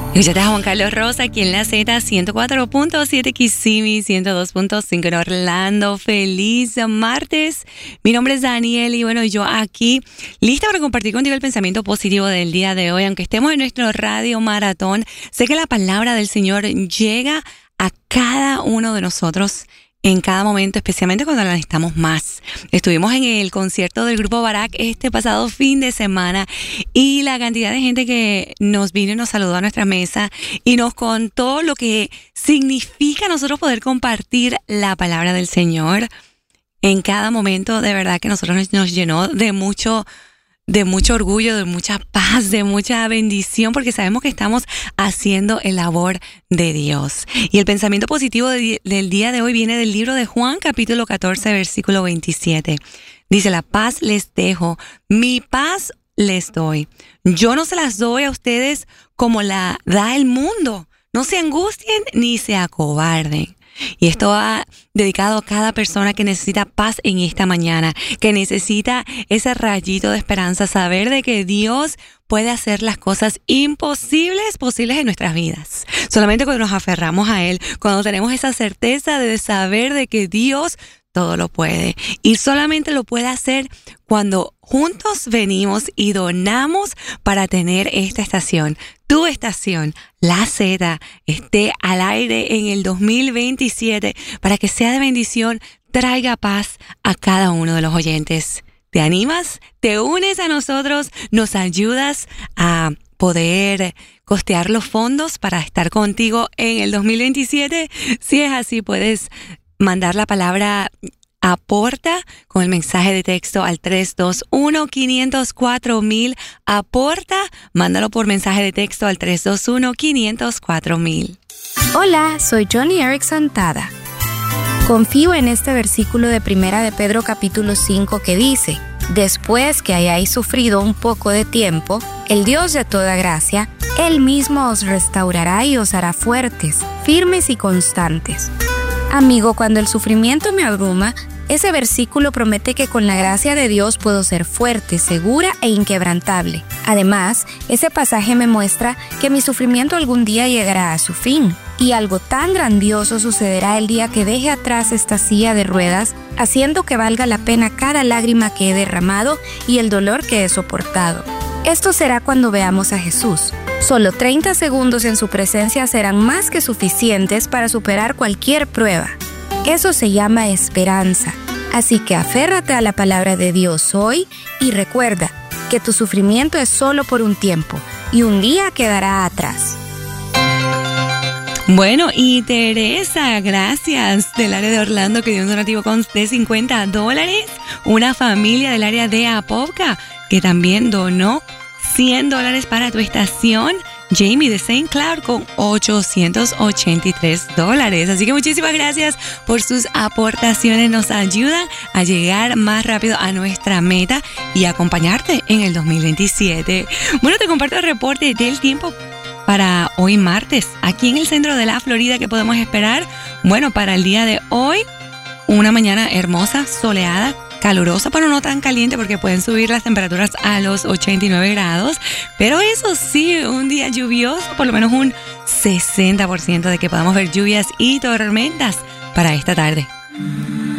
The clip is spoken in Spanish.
Escuchaste a Juan Carlos Rosa aquí en la Z 104.7 Kissimmee, 102.5 en Orlando. Feliz martes. Mi nombre es Daniel y bueno, yo aquí lista para compartir contigo el pensamiento positivo del día de hoy. Aunque estemos en nuestro radio maratón, sé que la palabra del Señor llega a cada uno de nosotros en cada momento, especialmente cuando la necesitamos más. Estuvimos en el concierto del Grupo Barak este pasado fin de semana y la cantidad de gente que nos vino y nos saludó a nuestra mesa y nos contó lo que significa nosotros poder compartir la palabra del Señor en cada momento. De verdad que nosotros nos llenó de mucho orgullo, de mucha paz, de mucha bendición, porque sabemos que estamos haciendo el labor de Dios. Y el pensamiento positivo del día de hoy viene del libro de Juan, capítulo 14, versículo 27. Dice, la paz les dejo, mi paz les doy. Yo no se las doy a ustedes como la da el mundo. No se angustien ni se acobarden. Y esto va dedicado a cada persona que necesita paz en esta mañana, que necesita ese rayito de esperanza, saber de que Dios puede hacer las cosas imposibles posibles en nuestras vidas. Solamente cuando nos aferramos a Él, cuando tenemos esa certeza de saber de que Dios todo lo puede. Y solamente lo puede hacer cuando juntos venimos y donamos para tener esta estación. Tu estación, la Z, esté al aire en el 2027 para que sea de bendición, traiga paz a cada uno de los oyentes. ¿Te animas? ¿Te unes a nosotros? ¿Nos ayudas a poder costear los fondos para estar contigo en el 2027? Si es así, puedes mandar la palabra aporta con el mensaje de texto al 321-504-1000. Aporta, mándalo por mensaje de texto al 321-504-1000. Hola, soy Johnny Erickson Tada. Confío en este versículo de Primera de Pedro capítulo 5 que dice: después que hayáis sufrido un poco de tiempo, el Dios de toda gracia, Él mismo os restaurará y os hará fuertes, firmes y constantes. Amigo, cuando el sufrimiento me abruma, ese versículo promete que con la gracia de Dios puedo ser fuerte, segura e inquebrantable. Además, ese pasaje me muestra que mi sufrimiento algún día llegará a su fin. Y algo tan grandioso sucederá el día que deje atrás esta silla de ruedas, haciendo que valga la pena cada lágrima que he derramado y el dolor que he soportado. Esto será cuando veamos a Jesús. Solo 30 segundos en su presencia serán más que suficientes para superar cualquier prueba. Eso se llama esperanza. Así que aférrate a la palabra de Dios hoy y recuerda que tu sufrimiento es solo por un tiempo y un día quedará atrás. Bueno, y Teresa, gracias, del área de Orlando, que dio un donativo de $50. Una familia del área de Apopka que también donó $100 para tu estación. Jamie de St. Cloud con $883. Así que muchísimas gracias por sus aportaciones. Nos ayudan a llegar más rápido a nuestra meta y acompañarte en el 2027. Bueno, te comparto el reporte del tiempo para hoy martes. Aquí en el centro de la Florida, ¿qué podemos esperar? Bueno, para el día de hoy, una mañana hermosa, soleada, calurosa, pero no tan caliente porque pueden subir las temperaturas a los 89 grados. Pero eso sí, un día lluvioso, por lo menos un 60% de que podamos ver lluvias y tormentas para esta tarde.